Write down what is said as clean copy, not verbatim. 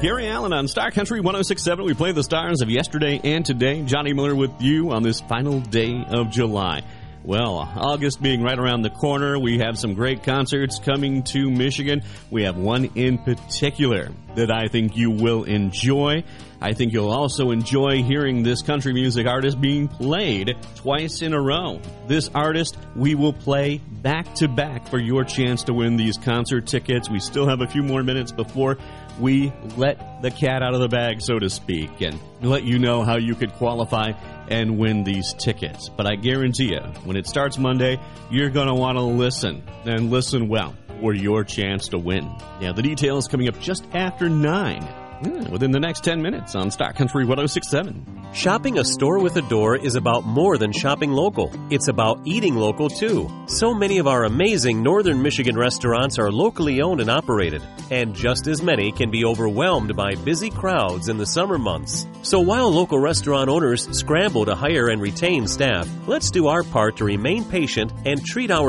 Gary Allen on Star Country 106.7. We play the stars of yesterday and today. Johnny Miller with you on this final day of July. Well, August being right around the corner, we have some great concerts coming to Michigan. We have one in particular that I think you will enjoy. I think you'll also enjoy hearing this country music artist being played twice in a row. This artist we will play back-to-back for your chance to win these concert tickets. We still have a few more minutes before we let the cat out of the bag, so to speak, and let you know how you could qualify and win these tickets. But I guarantee you, when it starts Monday, you're going to want to listen, and listen well, for your chance to win. Yeah, the details coming up just after 9. Within the next 10 minutes on Star Country 106.7. Shopping a store with a door is about more than shopping local. It's about eating local, too. So many of our amazing Northern Michigan restaurants are locally owned and operated, and just as many can be overwhelmed by busy crowds in the summer months. So while local restaurant owners scramble to hire and retain staff, let's do our part to remain patient and treat our